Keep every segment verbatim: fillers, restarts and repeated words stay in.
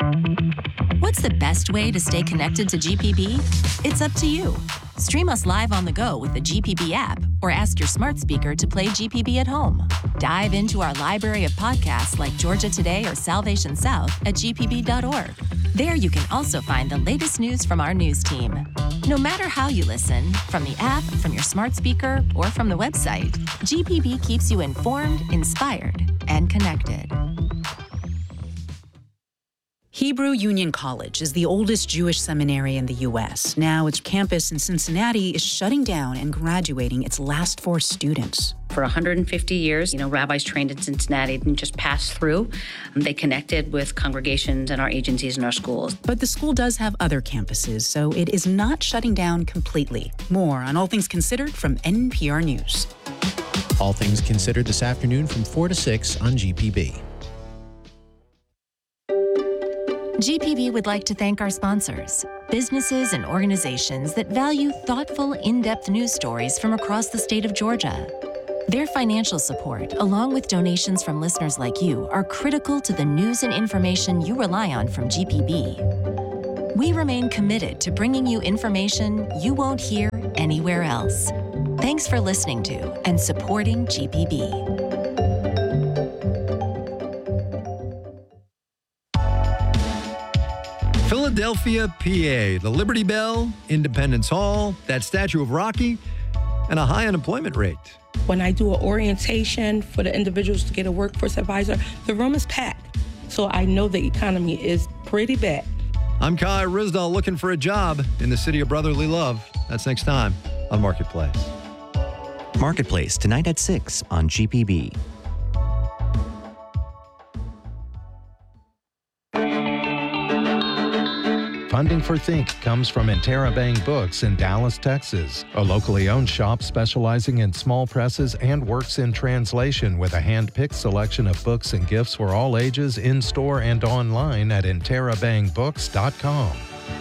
What's the best way to stay connected to G P B? It's up to you. Stream us live on the go with the G P B app or ask your smart speaker to play G P B at home. Dive into our library of podcasts like Georgia Today or Salvation South at g p b dot org. There you can also find the latest news from our news team. No matter how you listen, from the app, from your smart speaker, or from the website, G P B keeps you informed, inspired, and connected. Hebrew Union College is the oldest Jewish seminary in the U S. Now its campus in Cincinnati is shutting down and graduating its last four students. For one hundred fifty years, you know, rabbis trained in Cincinnati didn't just pass through. They connected with congregations and our agencies and our schools. But the school does have other campuses, so it is not shutting down completely. More on All Things Considered from N P R News. All Things Considered this afternoon from four to six on G P B. G P B would like to thank our sponsors, businesses and organizations that value thoughtful, in-depth news stories from across the state of Georgia. Their financial support, along with donations from listeners like you, are critical to the news and information you rely on from G P B. We remain committed to bringing you information you won't hear anywhere else. Thanks for listening to and supporting G P B. Philadelphia, P A, the Liberty Bell, Independence Hall, that statue of Rocky, and a high unemployment rate. When I do an orientation for the individuals to get a workforce advisor, the room is packed. So I know the economy is pretty bad. I'm Kai Rizdal looking for a job in the city of brotherly love. That's next time on Marketplace. Marketplace, tonight at six on G P B. Funding for Think comes from Interabang Books in Dallas, Texas, a locally owned shop specializing in small presses and works in translation with a hand-picked selection of books and gifts for all ages in-store and online at interabang books dot com.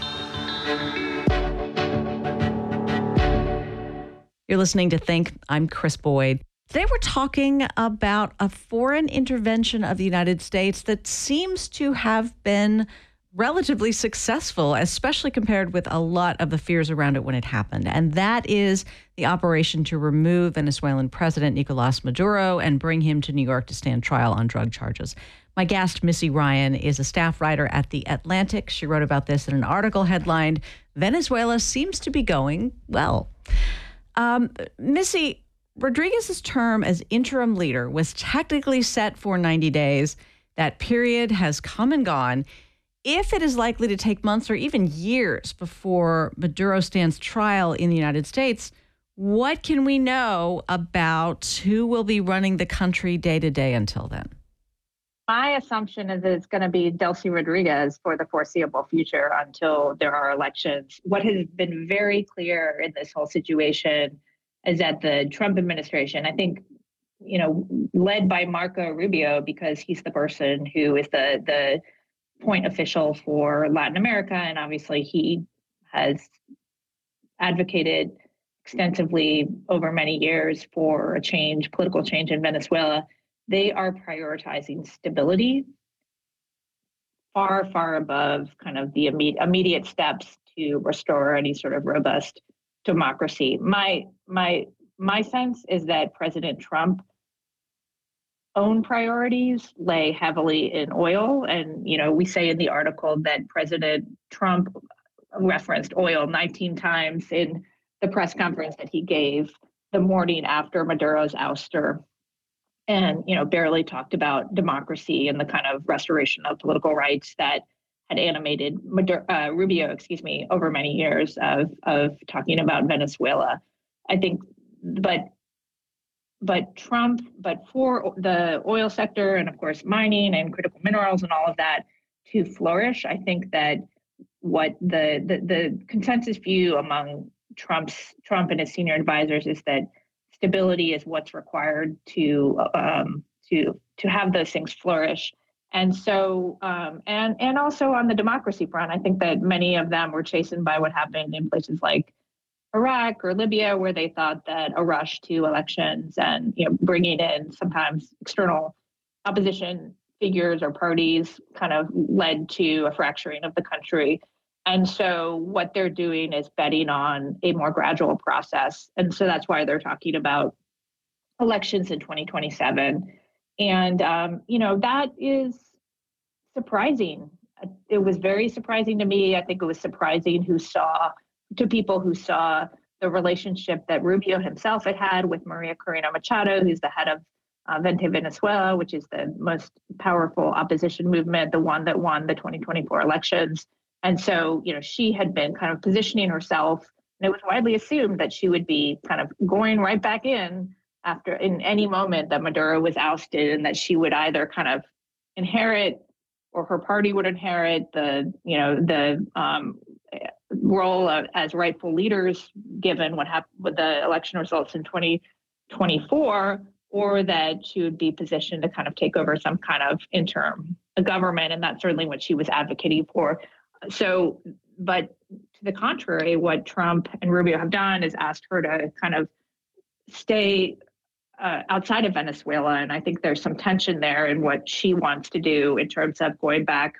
You're listening to Think. I'm Chris Boyd. Today we're talking about a foreign intervention of the United States that seems to have been relatively successful, especially compared with a lot of the fears around it when it happened. And that is the operation to remove Venezuelan President Nicolas Maduro and bring him to New York to stand trial on drug charges. My guest, Missy Ryan, is a staff writer at The Atlantic. She wrote about this in an article headlined, "Venezuela Seems to Be Going Well." Um, Missy, Rodriguez's term as interim leader was technically set for ninety days. That period has come and gone. If it is likely to take months or even years before Maduro stands trial in the United States, what can we know about who will be running the country day to day until then? My assumption is that it's going to be Delcy Rodriguez for the foreseeable future until there are elections. What has been very clear in this whole situation is that the Trump administration, I think, you know, led by Marco Rubio, because he's the person who is the the point official for Latin America, and obviously he has advocated extensively over many years for a change, political change in Venezuela. They are prioritizing stability far, far above kind of the immediate, immediate steps to restore any sort of robust democracy. My my my sense is that President Trump own priorities lay heavily in oil. And, you know, we say in the article that President Trump referenced oil nineteen times in the press conference that he gave the morning after Maduro's ouster, and, you know, barely talked about democracy and the kind of restoration of political rights that had animated Maduro, uh, Rubio, excuse me, over many years of, of talking about Venezuela. I think, but But Trump, but for the oil sector and, of course, mining and critical minerals and all of that to flourish, I think that what the the, the consensus view among Trump's Trump and his senior advisors is that stability is what's required to um, to to have those things flourish. And so, um, and and also on the democracy front, I think that many of them were chastened by what happened in places like Iraq or Libya, where they thought that a rush to elections and, you know, bringing in sometimes external opposition figures or parties kind of led to a fracturing of the country. And so what they're doing is betting on a more gradual process. And so that's why they're talking about elections in twenty twenty-seven. And, um, you know, that is surprising. It was very surprising to me. I think it was surprising who saw, to people who saw the relationship that Rubio himself had had with Maria Corina Machado, who's the head of uh, Vente Venezuela, which is the most powerful opposition movement, the one that won the twenty twenty-four elections. And so, you know, she had been kind of positioning herself, and it was widely assumed that she would be kind of going right back in after in any moment that Maduro was ousted, and that she would either kind of inherit, or her party would inherit the, you know, the um, role of, as rightful leaders, given what happened with the election results in twenty twenty-four, or that she would be positioned to kind of take over some kind of interim government. And that's certainly what she was advocating for. So, but to the contrary, what Trump and Rubio have done is asked her to kind of stay uh, outside of Venezuela. And I think there's some tension there in what she wants to do in terms of going back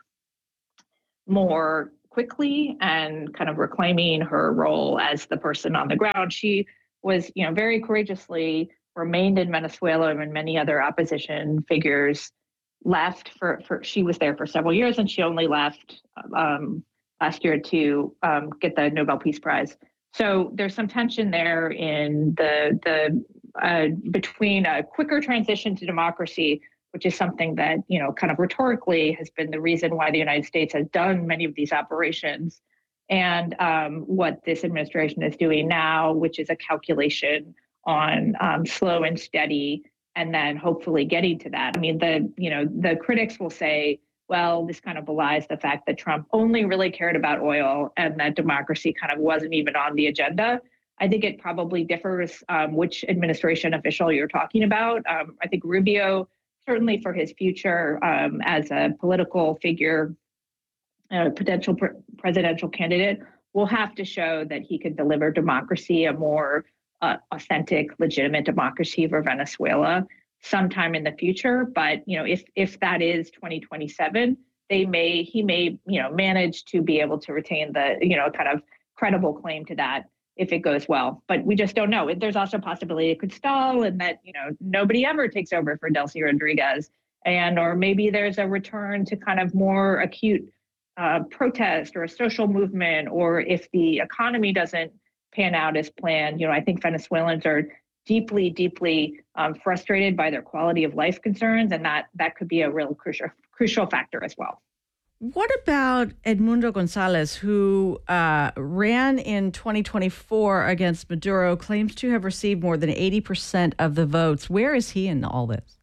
more quickly and kind of reclaiming her role as the person on the ground. She was, you know, very courageously remained in Venezuela, and many other opposition figures left for, for she was there for several years, and she only left um, last year to um, get the Nobel Peace Prize. So there's some tension there in the the uh, between a quicker transition to democracy, which is something that, you know, kind of rhetorically has been the reason why the United States has done many of these operations, and um, what this administration is doing now, which is a calculation on um, slow and steady, and then hopefully getting to that. I mean, the you know the critics will say, well, this kind of belies the fact that Trump only really cared about oil and that democracy kind of wasn't even on the agenda. I think it probably differs um, which administration official you're talking about. Um, I think Rubio, certainly for his future um, as a political figure, a potential pr- presidential candidate, will have to show that he could deliver democracy, a more uh, authentic, legitimate democracy for Venezuela sometime in the future. But, you know, if if that is twenty twenty-seven, they may he may, you know, manage to be able to retain the, you know, kind of credible claim to that if it goes well. But we just don't know. There's also a possibility it could stall, and that, you know, nobody ever takes over for Delcy Rodriguez, and or maybe there's a return to kind of more acute uh, protest or a social movement, or if the economy doesn't pan out as planned. You know, I think Venezuelans are deeply, deeply um, frustrated by their quality of life concerns, and that that could be a real crucial crucial factor as well. What about Edmundo Gonzalez, who uh, ran in twenty twenty-four against Maduro, claims to have received more than eighty percent of the votes? Where is he in all this?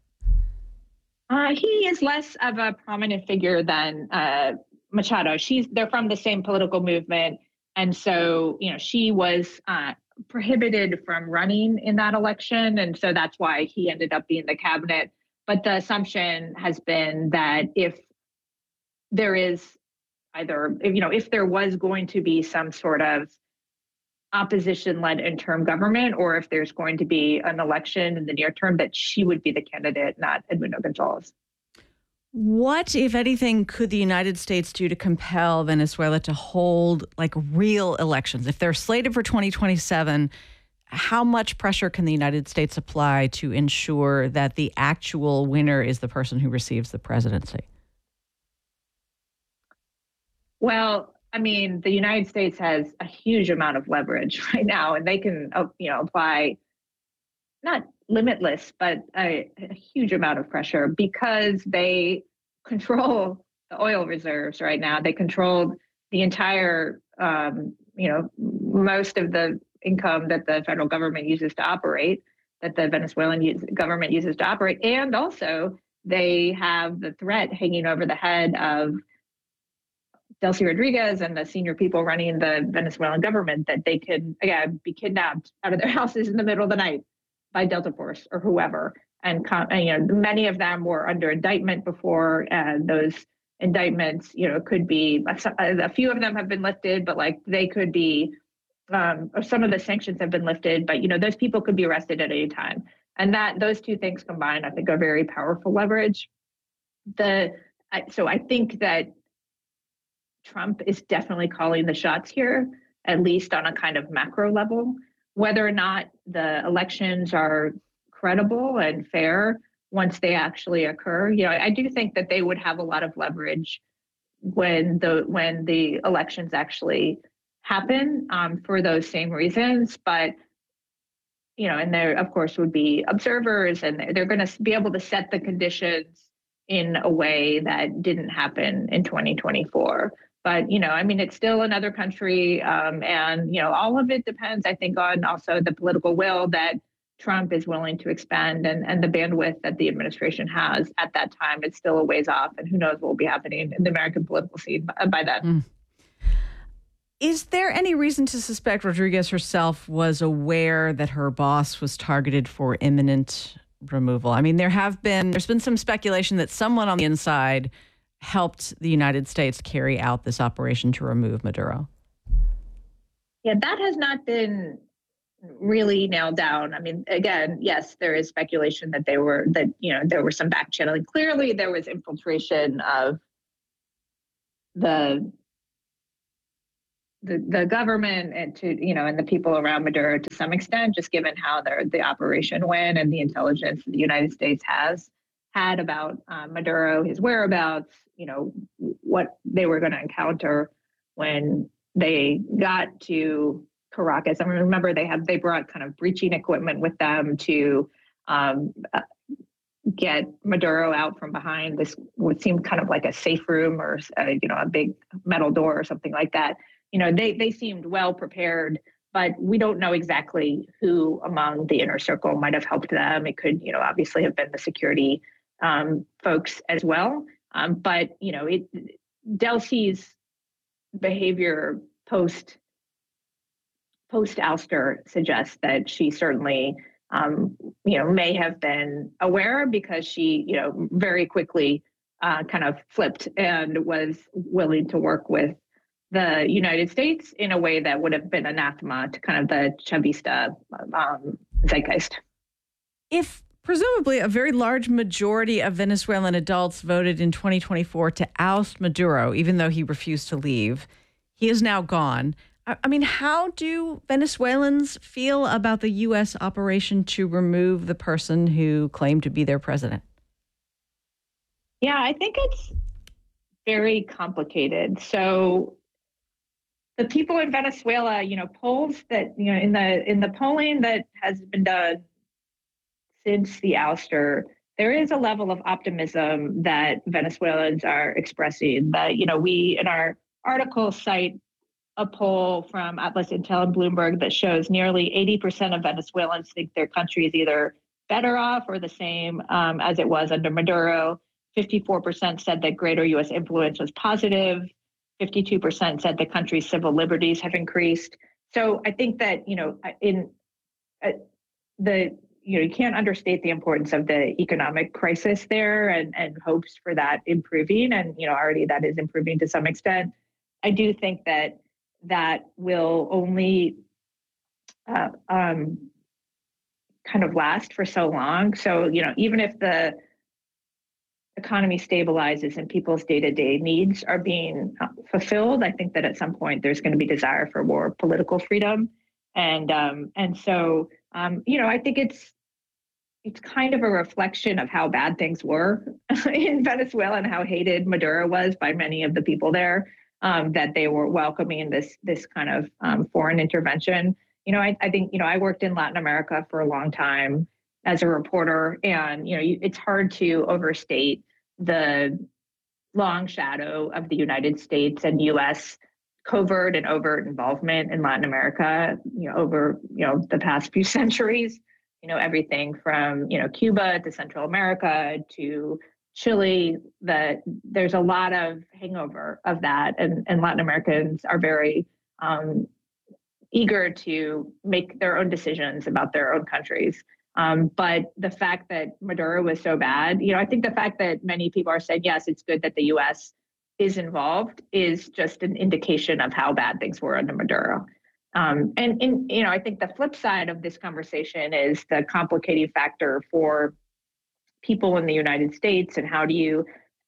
Uh, he is less of a prominent figure than uh, Machado. She's they're from the same political movement. And so, you know, she was uh, prohibited from running in that election. And so that's why he ended up being the cabinet. But the assumption has been that if there is either, you know, if there was going to be some sort of opposition-led interim government, or if there's going to be an election in the near term, that she would be the candidate, not Edmundo Gonzalez. What, if anything, could the United States do to compel Venezuela to hold like real elections? If they're slated for twenty twenty-seven, how much pressure can the United States apply to ensure that the actual winner is the person who receives the presidency? Well, I mean, the United States has a huge amount of leverage right now, and they can, you know, apply not limitless, but a, a huge amount of pressure because they control the oil reserves right now. They control the entire, um, you know, most of the income that the federal government uses to operate, that the Venezuelan use, government uses to operate. And also they have the threat hanging over the head of Delcy Rodriguez and the senior people running the Venezuelan government, that they could, again, be kidnapped out of their houses in the middle of the night by Delta Force or whoever. And, you know, many of them were under indictment before, and those indictments, you know, could be, a few of them have been lifted, but like they could be, um, or some of the sanctions have been lifted, but, you know, those people could be arrested at any time. And that those two things combined, I think, are very powerful leverage. the I, so I think that Trump is definitely calling the shots here, at least on a kind of macro level. Whether or not the elections are credible and fair once they actually occur, you know, I do think that they would have a lot of leverage when the when the elections actually happen, um, for those same reasons. But you know, and there of course would be observers, and they're, they're going to be able to set the conditions in a way that didn't happen in twenty twenty-four. But, you know, I mean, it's still another country. Um, and, you know, all of it depends, I think, on also the political will that Trump is willing to expand, and, and the bandwidth that the administration has at that time. It's still a ways off, and who knows what will be happening in the American political scene by, by then. Mm. Is there any reason to suspect Rodriguez herself was aware that her boss was targeted for imminent removal? I mean, there have been, there's been some speculation that someone on the inside helped the United States carry out this operation to remove Maduro. Yeah, that has not been really nailed down. I mean, again, yes, there is speculation that they were, that, you know, there were some back channeling. Clearly, there was infiltration of the the the government and to, you know, and the people around Maduro to some extent, just given how the the operation went and the intelligence the United States has had about uh, Maduro, his whereabouts, you know, what they were going to encounter when they got to Caracas. I remember they had they brought kind of breaching equipment with them to um, uh, get Maduro out from behind this what seemed kind of like a safe room, or uh, you know, a big metal door or something like that. You know, they they seemed well prepared, but we don't know exactly who among the inner circle might have helped them. It could, you know, obviously have been the security um, folks as well. Um, but, you know, it Delcy's behavior post post ouster suggests that she certainly, um, you know, may have been aware, because she, you know, very quickly uh, kind of flipped and was willing to work with the United States in a way that would have been anathema to kind of the Chavista um, zeitgeist. If presumably a very large majority of Venezuelan adults voted in twenty twenty-four to oust Maduro, even though he refused to leave, he is now gone. I mean, how do Venezuelans feel about the U S operation to remove the person who claimed to be their president? Yeah, I think it's very complicated. So the people in Venezuela, you know, polls that, you know, in the in the polling that has been done since the ouster, there is a level of optimism that Venezuelans are expressing. That, you know, we in our article cite a poll from Atlas Intel and Bloomberg that shows nearly eighty percent of Venezuelans think their country is either better off or the same um, as it was under Maduro. fifty-four percent said that greater U S influence was positive. fifty-two percent said the country's civil liberties have increased. So I think that, you know, in uh, the, you know, you can't understate the importance of the economic crisis there, and, and hopes for that improving. And, you know, already that is improving to some extent. I do think that that will only uh, um, kind of last for so long. So, you know, even if the economy stabilizes and people's day-to-day needs are being uh, fulfilled, I think that at some point there's going to be desire for more political freedom. And um, and so, um, you know, I think it's it's kind of a reflection of how bad things were in Venezuela and how hated Maduro was by many of the people there, um, that they were welcoming this this kind of um, foreign intervention. You know, I, I think, you know, I worked in Latin America for a long time as a reporter, and, you know, you, it's hard to overstate the long shadow of the United States and U S covert and overt involvement in Latin America, you know, over, you know, the past few centuries. You know, everything from, you know, Cuba to Central America to Chile, that there's a lot of hangover of that. And, and Latin Americans are very um, eager to make their own decisions about their own countries. Um, but the fact that Maduro was so bad, you know, I think the fact that many people are saying, yes, it's good that the U S is involved is just an indication of how bad things were under Maduro. Um, and, and, you know, I think the flip side of this conversation is the complicating factor for people in the United States, and how do you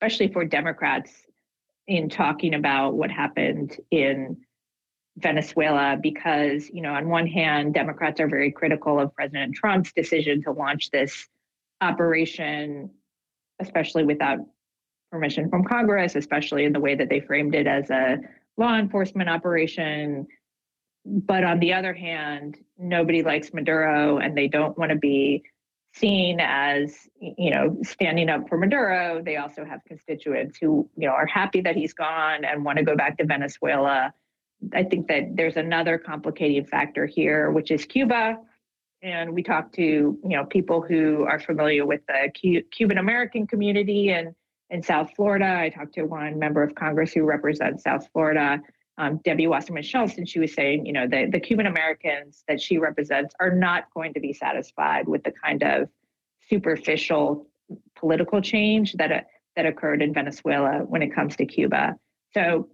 especially for Democrats, in talking about what happened in Venezuela, because, you know, on one hand, Democrats are very critical of President Trump's decision to launch this operation, especially without permission from Congress, especially in the way that they framed it as a law enforcement operation. But on the other hand, nobody likes Maduro, and they don't want to be seen as, you know, standing up for Maduro. They also have constituents who, you know, are happy that he's gone and want to go back to Venezuela. I think that there's another complicating factor here, which is Cuba. And we talked to, you know, people who are familiar with the Cu- Cuban American community in, in South Florida. I talked to one member of Congress who represents South Florida, um, Debbie Wasserman Schultz, and she was saying, you know, the, the Cuban Americans that she represents are not going to be satisfied with the kind of superficial political change that uh, that occurred in Venezuela when it comes to Cuba. So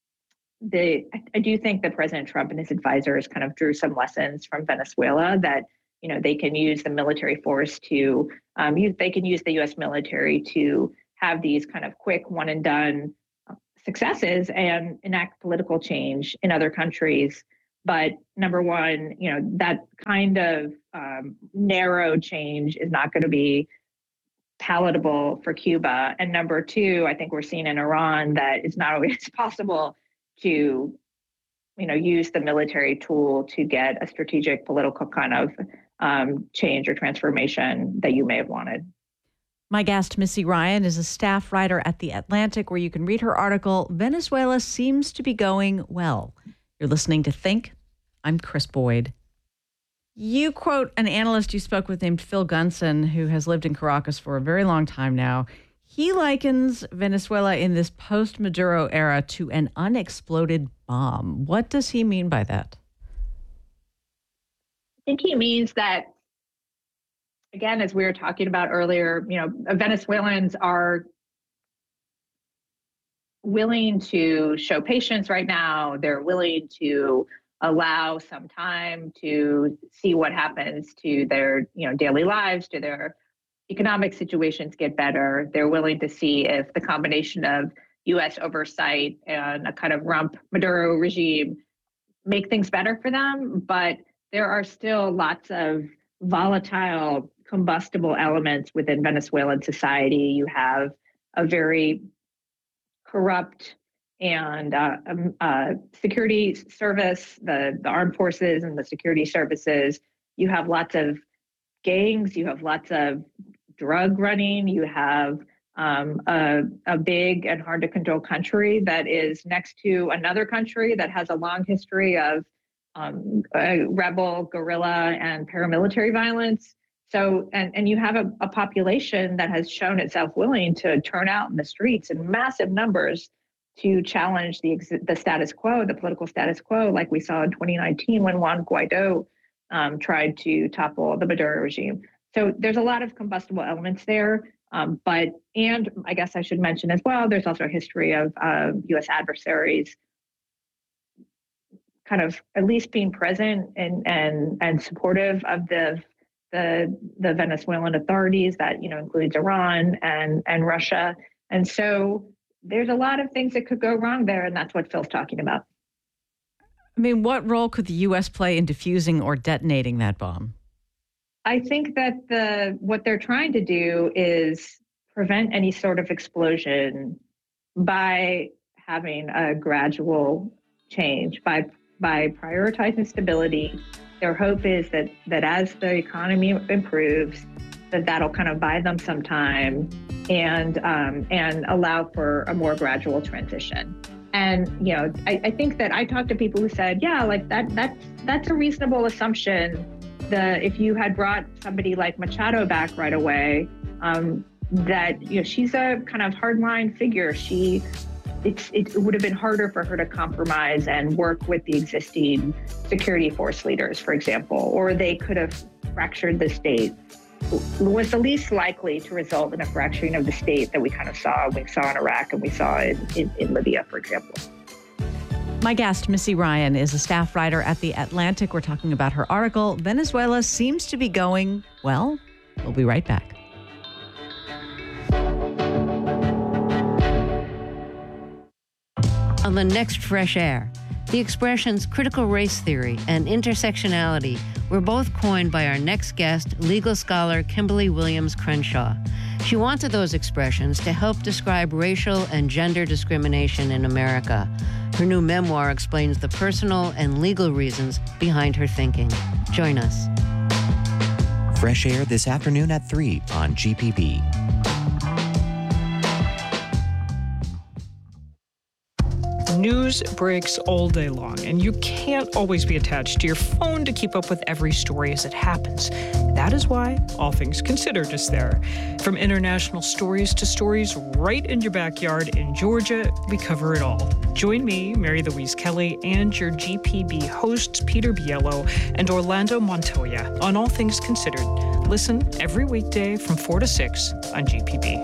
the I do think that President Trump and his advisors kind of drew some lessons from Venezuela that, you know, they can use the military force to, um, use, they can use the U S military to have these kind of quick one and done successes and enact political change in other countries. But number one, you know, that kind of um, narrow change is not going to be palatable for Cuba. And number two, I think we're seeing in Iran that it's not always possible to, you know, use the military tool to get a strategic political kind of um, change or transformation that you may have wanted. My guest, Missy Ryan, is a staff writer at The Atlantic, where you can read her article, Venezuela Seems to Be Going Well. You're listening to Think. I'm Chris Boyd. You quote an analyst you spoke with named Phil Gunson, who has lived in Caracas for a very long time now. He likens Venezuela in this post-Maduro era to an unexploded bomb. What does he mean by that? I think he means that, again, as we were talking about earlier, you know, Venezuelans are willing to show patience right now. They're willing to allow some time to see what happens to their, you know, daily lives, to their economic situations get better. They're willing to see if the combination of U S oversight and a kind of rump Maduro regime make things better for them. But there are still lots of volatile, combustible elements within Venezuelan society. You have a very corrupt and uh, um, uh, security service, the, the armed forces and the security services. You have lots of gangs, you have lots of drug running, you have um, a, a big and hard to control country that is next to another country that has a long history of um, uh, rebel, guerrilla, and paramilitary violence. So, and, and you have a, a population that has shown itself willing to turn out in the streets in massive numbers to challenge the the status quo, the political status quo, like we saw in twenty nineteen when Juan Guaido um, tried to topple the Maduro regime. So there's a lot of combustible elements there. Um, but, and I guess I should mention as well, there's also a history of uh, U S adversaries kind of at least being present and and and supportive of the the the Venezuelan authorities. That, you know, includes Iran and and Russia. And so there's a lot of things that could go wrong there, and that's what Phil's talking about. I mean, what role could the U S play in defusing or detonating that bomb? I think that the what they're trying to do is prevent any sort of explosion by having a gradual change, by by prioritizing stability. Their hope is that that as the economy improves, that that'll kind of buy them some time and um, and allow for a more gradual transition. And, you know, I, I think that I talked to people who said, yeah, like that that's that's a reasonable assumption. The if you had brought somebody like Machado back right away, um, that, you know, she's a kind of hardline figure. She it's it would have been harder for her to compromise and work with the existing security force leaders, for example, or they could have fractured the state. Was the least likely to result in a fracturing of the state that we kind of saw, we saw in Iraq and we saw in, in, in Libya, for example. My guest, Missy Ryan, is a staff writer at The Atlantic. We're talking about her article, Venezuela Seems to Be Going Well. We'll be right back. On the next Fresh Air, the expressions critical race theory and intersectionality were both coined by our next guest, legal scholar Kimberly Williams Crenshaw. She wanted those expressions to help describe racial and gender discrimination in America. Her new memoir explains the personal and legal reasons behind her thinking. Join us. Fresh Air this afternoon at three on G P B. News breaks all day long, and you can't always be attached to your phone to keep up with every story as it happens. That is why All Things Considered is there. From international stories to stories right in your backyard in Georgia, we cover it all. Join me, Mary Louise Kelly, and your G P B hosts, Peter Biello and Orlando Montoya, on All Things Considered. Listen every weekday from four to six on G P B.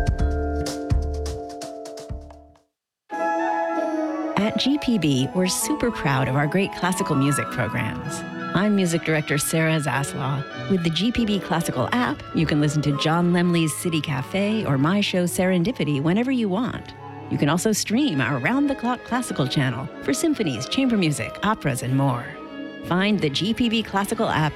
At G P B, we're super proud of our great classical music programs. I'm music director Sarah Zaslaw. With the G P B Classical app, you can listen to John Lemley's City Cafe or my show Serendipity whenever you want. You can also stream our round-the-clock classical channel for symphonies, chamber music, operas, and more. Find the G P B Classical app